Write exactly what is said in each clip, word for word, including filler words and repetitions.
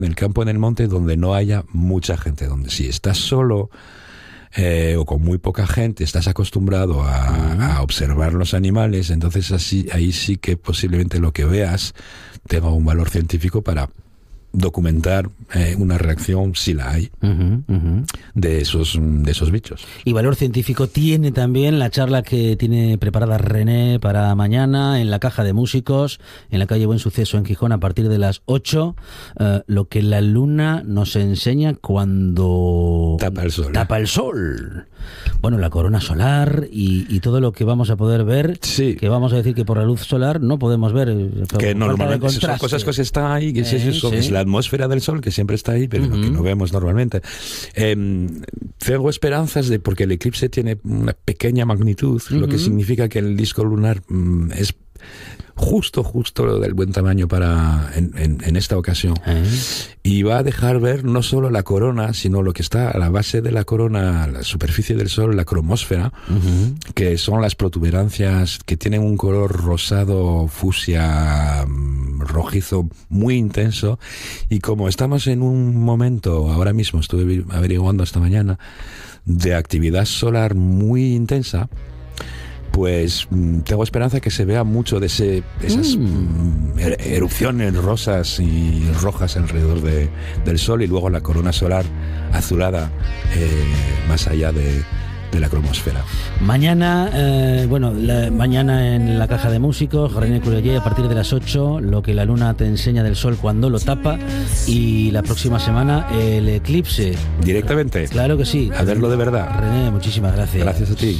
en el campo, en el monte, donde no haya mucha gente, donde si estás solo eh, o con muy poca gente, estás acostumbrado a, a observar los animales, entonces así ahí sí que posiblemente lo que veas tenga un valor científico para documentar eh, una reacción, si la hay, uh-huh, uh-huh. de esos de esos bichos. Y valor científico tiene también la charla que tiene preparada René para mañana en la Caja de Músicos, en la calle Buen Suceso en Gijón, a partir de las ocho. Uh, lo que la luna nos enseña cuando tapa el sol. Tapa el sol. Bueno, la corona solar y, y todo lo que vamos a poder ver, sí. que vamos a decir que por la luz solar no podemos ver. Que normalmente son cosas que están ahí, que eh, es, eso, sí. es la atmósfera del sol que siempre está ahí, pero uh-huh. que no vemos normalmente. Eh, tengo esperanzas de, porque el eclipse tiene una pequeña magnitud, uh-huh. lo que significa que el disco lunar mm, es justo, justo del buen tamaño para en, en, en esta ocasión. ¿Eh? Y va a dejar ver no solo la corona, sino lo que está a la base de la corona, la superficie del Sol, la cromósfera, uh-huh. que son las protuberancias que tienen un color rosado, fucsia, rojizo, muy intenso. Y como estamos en un momento, ahora mismo estuve averiguando esta mañana, de actividad solar muy intensa, pues tengo esperanza que se vea mucho de ese, esas mm. erupciones rosas y rojas alrededor de, del Sol, y luego la corona solar azulada eh, más allá de, de la cromosfera. Mañana, eh, bueno, la, mañana en la Caja de Músicos, René Cureller, a partir de las ocho, lo que la luna te enseña del Sol cuando lo tapa, y la próxima semana el eclipse. ¿Directamente? Claro que sí. A verlo de verdad. René, muchísimas gracias. Gracias a ti.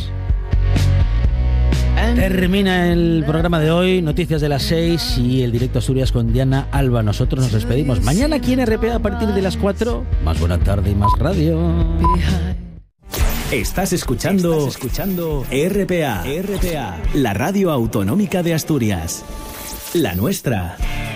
Termina el programa de hoy, noticias de las seis y el directo Asturias con Diana Alba. Nosotros nos despedimos. Mañana aquí en R P A a partir de las cuatro. Más buena tarde y más radio. Estás escuchando, Estás escuchando R P A, R P A, la radio autonómica de Asturias. La nuestra.